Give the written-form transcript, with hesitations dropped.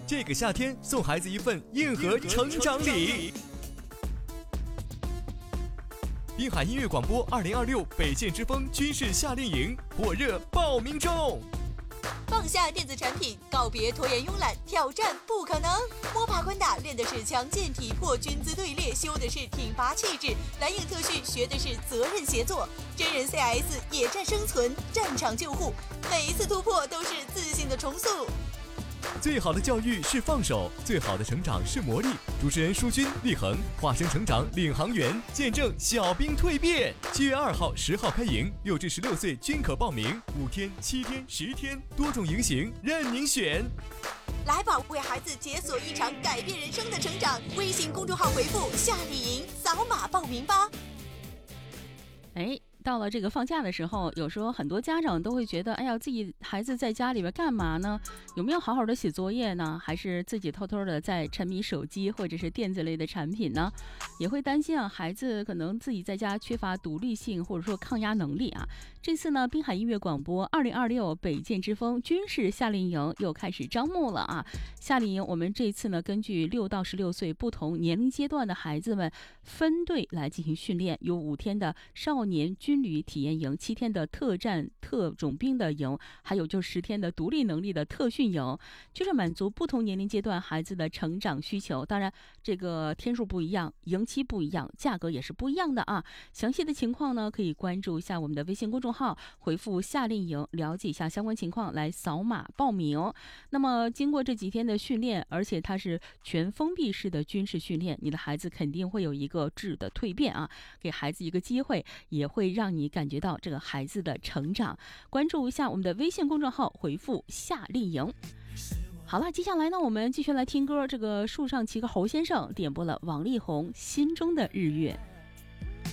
这个夏天送孩子一份硬核成长礼。滨海音乐广播2026北建之风军事夏令营火热报名中。 放下电子产品，告别拖延慵懒，挑战不可能。摸爬滚打练的是强健体魄，军姿队列修的是挺拔气质，蓝影特训学的是责任协作，真人 CS 野战生存，战场救护，每一次突破都是自信的重塑。 最好的教育是放手，最好的成长是磨砺。主持人舒军、立恒化身成长领航员，见证小兵蜕变。7月2号、10号开营，6至16岁均可报名，5天、7天、10天，多种营型任您选。 来吧，为孩子解锁一场改变人生的成长。微信公众号回复“夏令营”，扫码报名吧。 到了这个放假的时候，有时候很多家长都会觉得，哎呀，自己孩子在家里边干嘛呢？有没有好好的写作业呢？还是自己偷偷的在沉迷手机或者是电子类的产品呢？也会担心孩子可能自己在家缺乏独立性或者说抗压能力啊。这次呢，滨海音乐广播2026北建之风军事夏令营又开始招募了啊！夏令营我们这次呢，根据6到16岁不同年龄阶段的孩子们分队来进行训练，有5天的少年军旅体验营，7天的特战特种兵的营，还有就10天的独立能力的特训营，就是满足不同年龄阶段孩子的成长需求。当然这个天数不一样，营期不一样，价格也是不一样的啊。详细的情况呢，可以关注一下我们的微信公众号，回复夏令营了解一下相关情况，来扫码报名。那么经过这几天的训练，而且它是全封闭式的军事训练，你的孩子肯定会有一个质的蜕变啊，给孩子一个机会，也会让你感觉到这个孩子的成长。关注一下我们的微信公众号，回复夏令营。好了，接下来呢，我们继续来听歌。这个树上骑个猴先生点播了王力宏心中的日月。